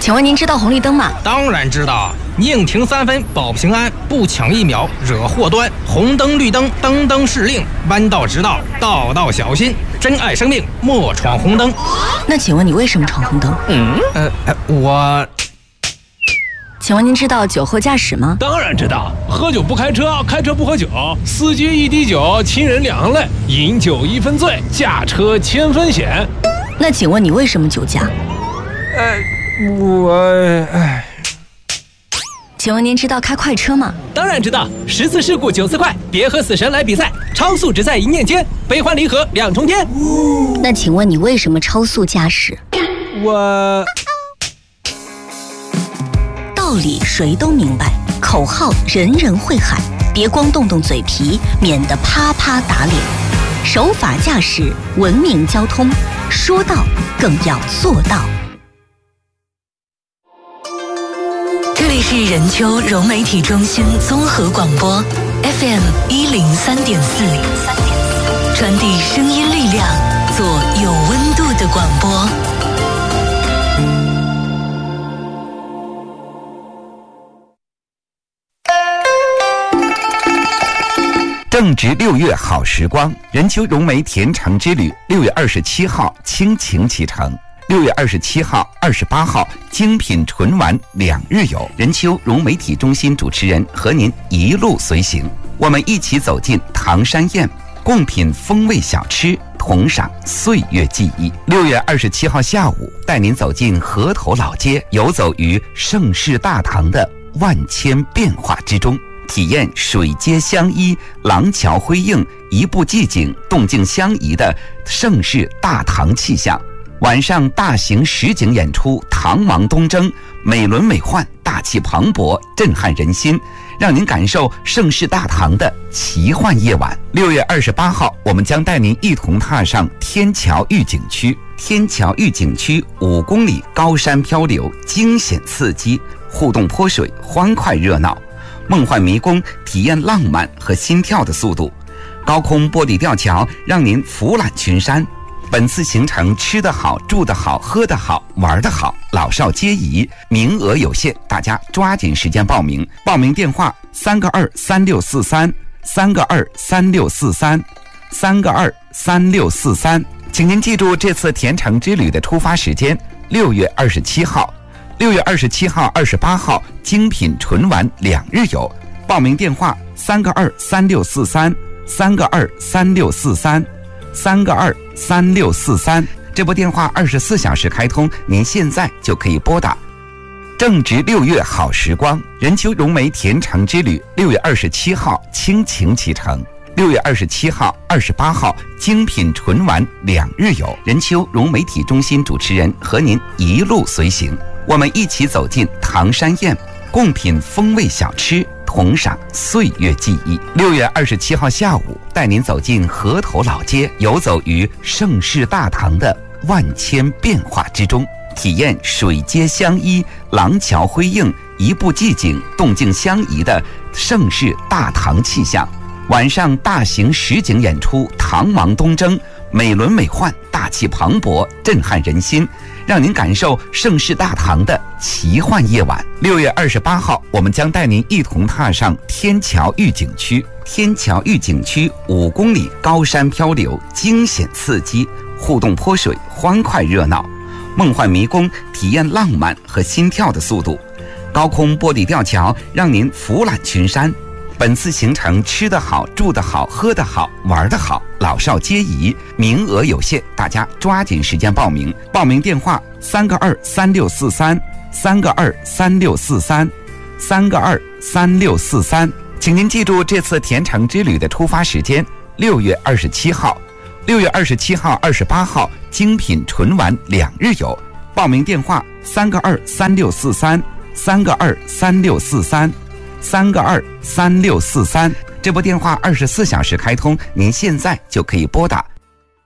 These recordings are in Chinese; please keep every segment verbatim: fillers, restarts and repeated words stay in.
请问您知道红绿灯吗？ 当然知道，宁停三分保平安，不抢一秒惹祸端。红灯绿灯灯灯是令，弯道直道道道小心。珍爱生命，莫闯红灯。 那请问你为什么闯红灯？ 嗯，呃，呃我。 请问您知道酒后驾驶吗？ 当然知道，喝酒不开车，开车不喝酒，司机一滴酒，亲人两泪，饮酒一分醉，驾车千分险。 那请问你为什么酒驾？ 呃，我，哎。 请问您知道开快车吗？ 当然知道，十次事故九次快，别和死神来比赛，超速只在一念间，悲欢离合两重天。 那请问你为什么超速驾驶？ 我。 道理谁都明白，口号人人会喊，别光动动嘴皮，免得啪啪打脸。守法驾驶，文明交通，说到更要做到。 这里是任丘融媒体中心综合广播 F M 一零三点四，传递声音力量，做有温度的广播。 正值六月好时光，任丘融媒甜橙之旅六月二十七号倾情启程，六月二十七号、二十八号精品纯玩两日游。任丘融媒体中心主持人和您一路随行，我们一起走进唐山宴，共品风味小吃，同赏岁月记忆。六月二十七号下午，带您走进河头老街，游走于盛世大唐的万千变化之中。体验水街相依、廊桥辉映、一步寂静、动静相宜的盛世大唐气象。晚上大型实景演出《唐王东征》，美轮美奂、大气磅礴，震撼人心，让您感受盛世大唐的奇幻夜晚。六月二十八号，我们将带您一同踏上天桥峪景区。天桥峪景区五公里高山漂流，惊险刺激，互动泼水，欢快热闹。梦幻迷宫，体验浪漫和心跳的速度；高空玻璃吊桥，让您俯览群山。本次行程吃得好、住得好、喝得好、玩得好，老少皆宜，名额有限，大家抓紧时间报名。报名电话：三个二三六四三，三个二三六四三，三个二三六四三。请您记住这次甜橙之旅的出发时间：六月二十七号。六月二十七号、二十八号精品纯玩两日游。报名电话：三个二三六四三，三个二三六四三，三个二三六四三。这部电话二十四小时开通，您现在就可以拨打。正值六月好时光，任丘融媒甜橙之旅六月二十七号倾情启程，六月二十七号、二十八号精品纯玩两日游。任丘融媒体中心主持人和您一路随行。我们一起走进唐山宴，共品风味小吃，同赏岁月记忆。六月二十七号下午，带您走进河头老街，游走于盛世大唐的万千变化之中，体验水街相依、廊桥辉映、一步寂静、动静相宜的盛世大唐气象。晚上大型实景演出《唐王东征》，美轮美奂、大气磅礴，震撼人心，让您感受盛世大唐的奇幻夜晚。六月二十八号，我们将带您一同踏上天桥峪景区。天桥峪景区五公里高山漂流，惊险刺激，互动泼水，欢快热闹。梦幻迷宫，体验浪漫和心跳的速度。高空玻璃吊桥，让您俯览群山。本次行程吃得好、住得好、喝得好、玩得好，老少皆宜，名额有限，大家抓紧时间报名。报名电话：三个二三六四三，三个二三六四三，三个二三六四三。请您记住这次甜橙之旅的出发时间：六月二十七号。六月二十七号、二十八号精品纯玩两日游。报名电话：三个二三六四三，三个二三六四三。三个二三六四三，这部电话二十四小时开通，您现在就可以拨打。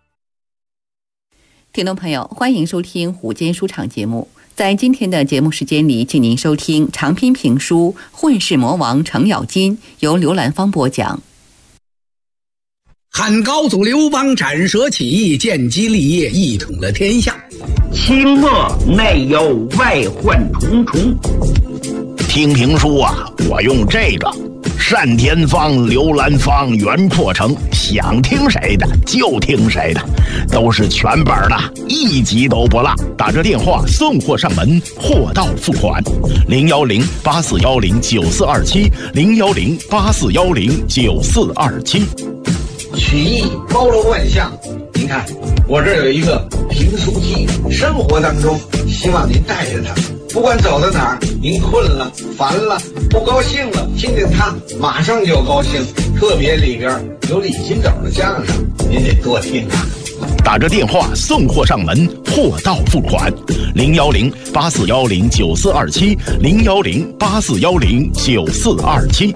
听众朋友，欢迎收听午间书场节目。在今天的节目时间里，请您收听长篇评书《混世魔王程咬金》，由刘兰芳播讲。 汉高祖刘邦斩蛇起义，建基立业，一统了天下。 清末内忧外患重重。 听评书啊，我用这个单田芳、刘兰芳、袁阔成，想听谁的就听谁的，都是全本的，一集都不落。打着电话送货上门，货到付款。零幺零八四幺零九四二七，零幺零八四幺零九四二七。 曲艺包罗万象，您看我这有一个评书机，生活当中希望您带着它，不管走到哪儿，您困了、烦了、不高兴了，听听它，马上就高兴。特别里边有李金斗的相声，您得多听啊。 打着电话送货上门，货到付款。零幺零八四幺零九四二七，零幺零八四幺零九四二七。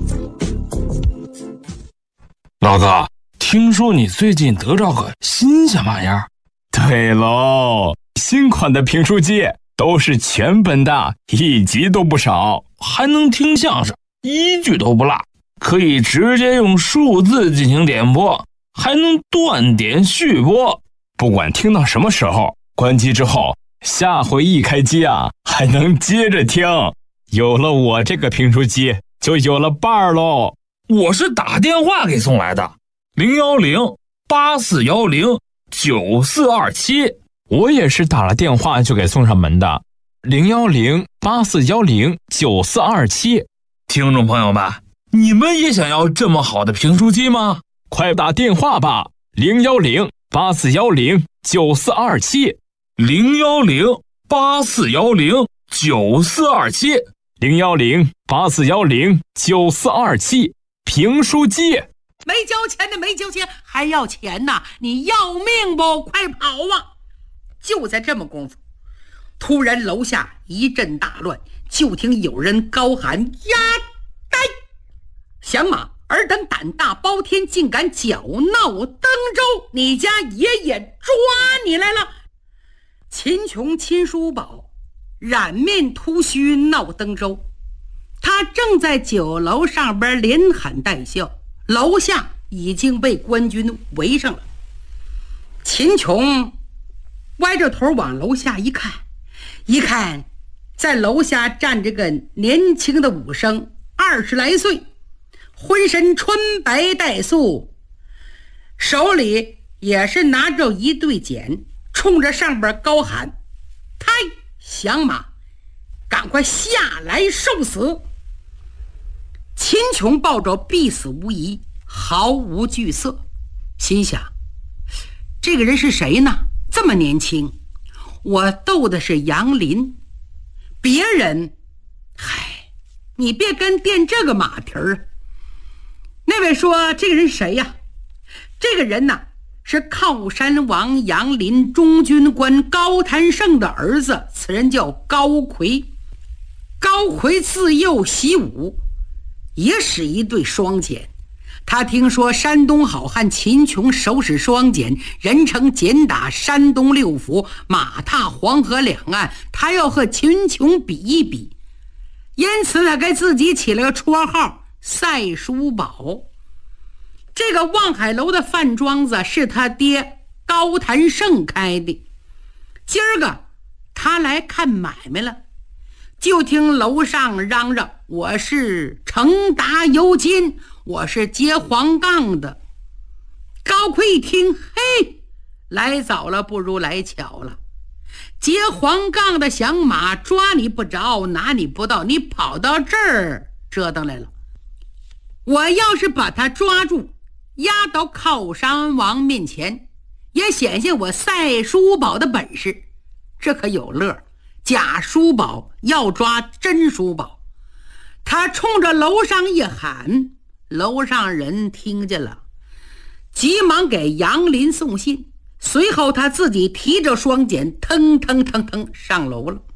老哥，听说你最近得着个新鲜玩意儿？ 对喽，新款的评书机都是全本的，一集都不少， 还能听相声，一句都不落，可以直接用数字进行点播，还能断点续播。 不管听到什么时候，关机之后，下回一开机啊，还能接着听。有了我这个评书机，就有了伴儿喽。 我是打电话给送来的，零幺零八四幺零九四二七。 我也是打了电话就给送上门的，零幺零八四幺零九四二七。 听众朋友们，你们也想要这么好的评书机吗？ 快打电话吧，零幺零八四幺零九四二七， 零幺零八四幺零九四二七， 零幺零八四幺零九四二七。评书机没交钱的没交钱，还要钱呐！你要命不？快跑啊！就在这么功夫，突然楼下一阵大乱，就听有人高喊：“呀呆！响马尔等胆大包天，竟敢搅闹登州！你家爷爷抓你来了！”秦琼、秦叔宝染面秃须闹登州，他正在酒楼上边连喊带笑，楼下已经被官军围上了。秦琼歪着头往楼下一看，一看在楼下站着个年轻的武生，二十来岁，浑身穿白带素，手里也是拿着一对锏，冲着上边高喊：“太响马，赶快下来受死！”秦琼抱着必死无疑，毫无惧色，心想：这个人是谁呢？这么年轻，我斗的是杨林，别人，嗨，你别跟垫这个马蹄儿。那位说这个人谁呀？这个人呢，是靠山王杨林中军官高谭胜的儿子，此人叫高魁。高魁自幼习武，也使一对双锏。他听说山东好汉秦琼手使双锏，人称锏打山东六府，马踏黄河两岸，他要和秦琼比一比，因此他给自己起了个绰号赛叔宝。这个望海楼的饭庄子是他爹高谭胜开的，今儿个他来看买卖了，就听楼上嚷嚷：“我是程达尤金，我是接黄杠的。”高魁一听，嘿，来早了不如来巧了。接黄杠的响马抓你不着，拿你不到，你跑到这儿折腾来了。我要是把他抓住，押到靠山王面前，也显现我赛叔宝的本事，这可有乐。假叔宝要抓真叔宝，他冲着楼上一喊，楼上人听见了，急忙给杨林送信，随后他自己提着双锏腾腾腾腾上楼了。